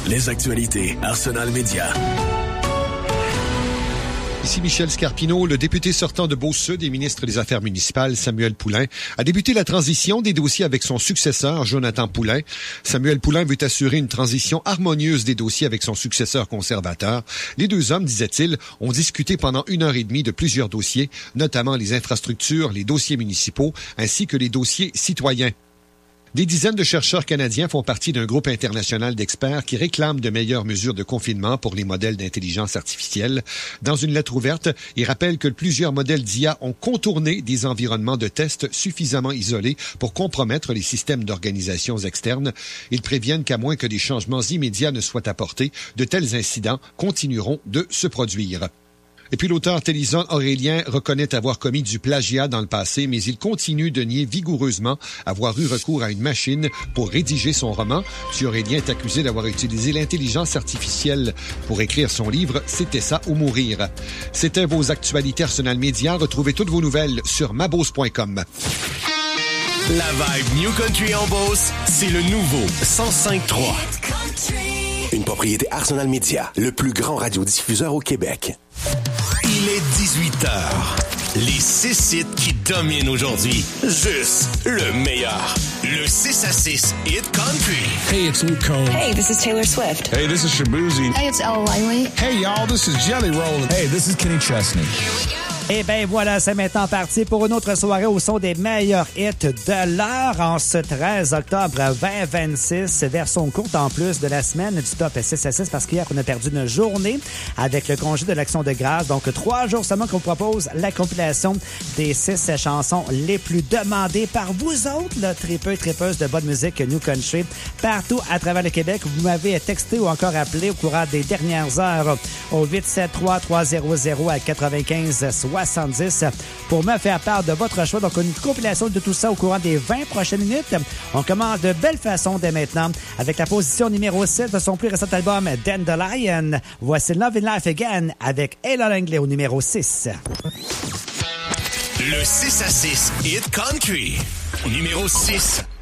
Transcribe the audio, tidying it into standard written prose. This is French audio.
Les actualités Arsenal Média. Ici Michel Scarpino, le député sortant de Beauce-Sud et ministre des Affaires municipales, Samuel Poulin, a débuté la transition des dossiers avec son successeur, Jonathan Poulin. Samuel Poulin veut assurer une transition harmonieuse des dossiers avec son successeur conservateur. Les deux hommes, disait-il, ont discuté pendant 1h30 de plusieurs dossiers, notamment les infrastructures, les dossiers municipaux, ainsi que les dossiers citoyens. Des dizaines de chercheurs canadiens font partie d'un groupe international d'experts qui réclament de meilleures mesures de confinement pour les modèles d'intelligence artificielle. Dans une lettre ouverte, ils rappellent que plusieurs modèles d'IA ont contourné des environnements de tests suffisamment isolés pour compromettre les systèmes d'organisations externes. Ils préviennent qu'à moins que des changements immédiats ne soient apportés, de tels incidents continueront de se produire. Et puis l'auteur Téléson Aurélien reconnaît avoir commis du plagiat dans le passé, mais il continue de nier vigoureusement avoir eu recours à une machine pour rédiger son roman. M. Aurélien est accusé d'avoir utilisé l'intelligence artificielle pour écrire son livre « C'était ça ou mourir ». C'était vos actualités Arsenal Média. Retrouvez toutes vos nouvelles sur mabose.com. La vibe New Country en Beauce, c'est le nouveau 105.3. Une propriété Arsenal Média, le plus grand radiodiffuseur au Québec. Il est 18h. Les 6 hits qui dominent aujourd'hui. Juste le meilleur. Le 6 à 6 Hit Country. Hey, it's Luke Combs. Hey, this is Taylor Swift. Hey, this is Shabuzi. Hey, it's Ella Langley. Hey, y'all, this is Jelly Roll. Hey, this is Kenny Chesney. Et bien voilà, c'est maintenant parti pour une autre soirée au son des meilleurs hits de l'heure en ce 13 octobre 2026. Version courte en plus de la semaine du top 6 à 6 parce qu'hier on a perdu une journée avec le congé de l'Action de grâce. Donc 3 jours seulement qu'on vous propose la compilation des 6 chansons les plus demandées par vous autres, là, tripeuses de bonne musique New Country partout à travers le Québec. Vous m'avez texté ou encore appelé au courant des dernières heures au 873-300-9570 pour me faire part de votre choix. Donc, une compilation de tout ça au courant des 20 prochaines minutes. On commence de belle façon dès maintenant avec la position numéro 7 de son plus récent album Dandelion. Voici Love in Life Again avec Ella Langley au numéro 6. Le 6 à 6 Hit Country. Numéro 6.